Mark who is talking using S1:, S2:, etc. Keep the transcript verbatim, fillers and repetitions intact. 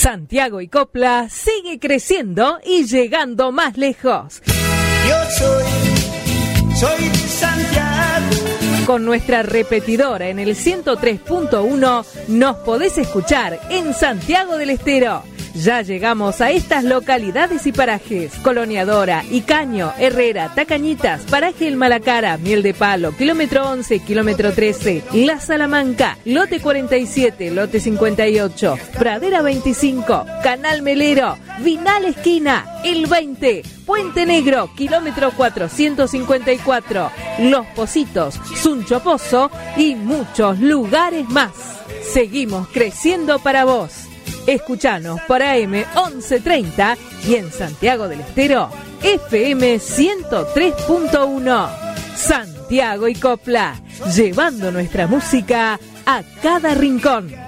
S1: Santiago y Copla sigue creciendo y llegando más lejos.
S2: Yo soy, soy de Santiago.
S1: Con nuestra repetidora en el ciento tres punto uno nos podés escuchar en Santiago del Estero. Ya llegamos a estas localidades y parajes: Colonia Dora, Icaño, Herrera, Tacañitas, Paraje El Malacara, Miel de Palo, Kilómetro once, Kilómetro trece, La Salamanca, Lote cuarenta y siete, Lote cincuenta y ocho, Pradera veinticinco, Canal Melero, Vinal Esquina, El veinte, Puente Negro, Kilómetro cuatrocientos cincuenta y cuatro, Los Pocitos, Suncho Pozo y muchos lugares más. Seguimos creciendo para vos. Escuchanos por A M once treinta y en Santiago del Estero F M ciento tres punto uno. Santiago y Copla, llevando nuestra música a cada rincón.